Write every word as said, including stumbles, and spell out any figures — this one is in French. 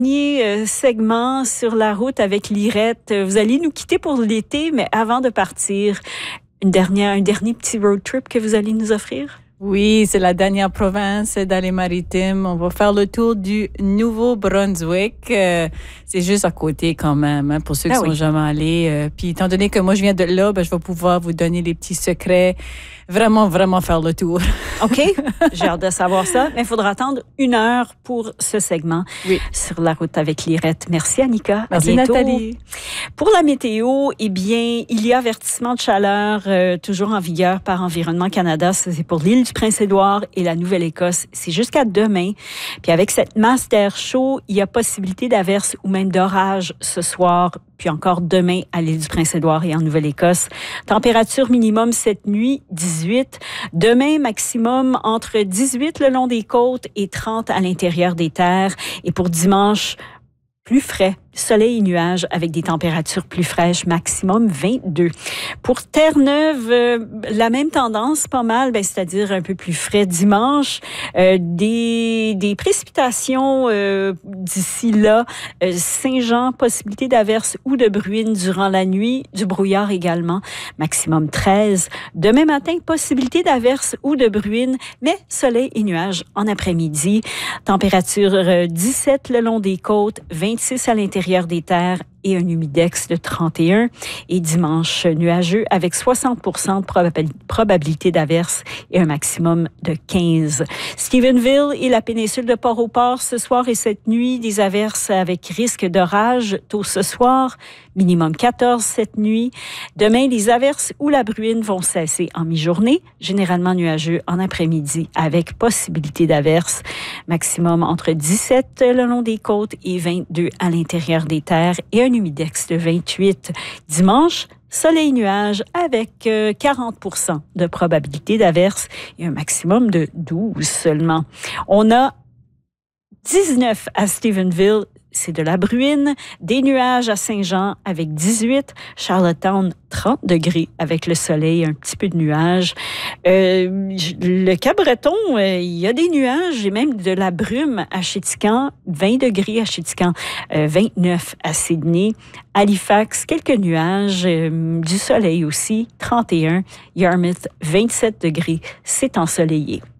Dernier euh, segment sur la route avec Lirette. Vous allez nous quitter pour l'été, mais avant de partir, une dernière, un dernier petit road trip que vous allez nous offrir? Oui, c'est la dernière province dans les maritimes. On va faire le tour du Nouveau-Brunswick. Euh, c'est juste à côté quand même, hein, pour ceux qui Ah sont oui. jamais allés. Euh, puis étant donné que moi je viens de là, ben, je vais pouvoir vous donner les petits secrets. Vraiment, vraiment faire le tour. OK, j'ai hâte de savoir ça, mais il faudra attendre une heure pour ce segment Oui. sur la route avec Lirette. Merci Annika. Merci à bientôt. Nathalie. Pour la météo, eh bien, il y a avertissement de chaleur euh, toujours en vigueur par Environnement Canada. C'est pour l'île du Prince-Édouard et la Nouvelle-Écosse. C'est jusqu'à demain. Puis avec cette masse d'air chaud, il y a possibilité d'averse ou même d'orage ce soir, puis encore demain à l'île du Prince-Édouard et en Nouvelle-Écosse. Température minimum cette nuit, dix-huit. Demain, maximum entre dix-huit le long des côtes et trente à l'intérieur des terres. Et pour dimanche, plus frais, soleil et nuages avec des températures plus fraîches, maximum vingt-deux. Pour Terre-Neuve, euh, la même tendance, pas mal, ben, c'est-à-dire un peu plus frais dimanche. Euh, des, des précipitations euh, d'ici là. Euh, Saint-Jean, possibilité d'averse ou de bruine durant la nuit, du brouillard également, maximum treize. Demain matin, possibilité d'averse ou de bruine, mais soleil et nuages en après-midi. Température euh, dix-sept le long des côtes, vingt-six à l'intérieur des terres et un humidex de trente et un. Et dimanche, nuageux avec soixante pour cent de probabilité d'averse et un maximum de quinze. Stephenville et la péninsule de Port-au-Port ce soir et cette nuit, des averses avec risque d'orage tôt ce soir, minimum quatorze cette nuit. Demain, les averses ou la bruine vont cesser en mi-journée, généralement nuageux en après-midi avec possibilité d'averse, maximum entre dix-sept le long des côtes et vingt-deux à l'intérieur des terres et un humidex de vingt-huit. Dimanche, soleil nuage avec euh, quarante pour cent de probabilité d'averse et un maximum de douze seulement. On a dix-neuf à Stephenville, c'est de la bruine, des nuages à Saint-Jean avec dix-huit, Charlottetown trente degrés avec le soleil, un petit peu de nuages. Euh, le Cap-Breton, euh, il y a des nuages et même de la brume à Chéticamp, vingt degrés à Chéticamp, euh, vingt-neuf à Sydney. Halifax, quelques nuages, euh, du soleil aussi, trente et un. Yarmouth, vingt-sept degrés, c'est ensoleillé.